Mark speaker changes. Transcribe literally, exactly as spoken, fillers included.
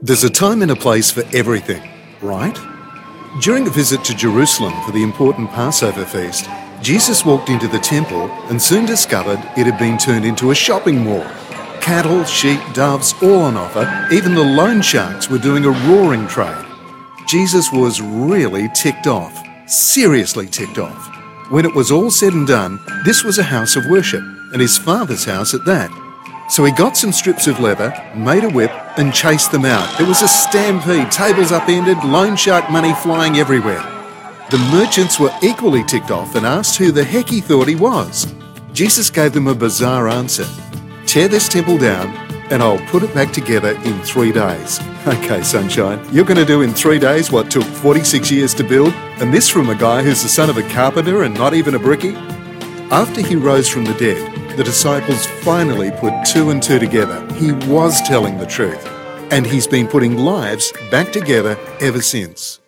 Speaker 1: There's a time and a place for everything, right? During a visit to Jerusalem for the important Passover feast, Jesus walked into the temple and soon discovered it had been turned into a shopping mall. Cattle, sheep, doves, all on offer. Even the loan sharks were doing a roaring trade. Jesus was really ticked off, seriously ticked off. When it was all said and done, this was a house of worship, and his Father's house at that. So he got some strips of leather, made a whip, and chased them out. There was a stampede, tables upended, loan shark money flying everywhere. The merchants were equally ticked off and asked who the heck he thought he was. Jesus gave them a bizarre answer. Tear this temple down, and I'll put it back together in three days. Okay, sunshine, you're going to do in three days what took forty-six years to build? And this from a guy who's the son of a carpenter and not even a brickie? After he rose from the dead, the disciples finally put two and two together. He was telling the truth, and he's been putting lives back together ever since.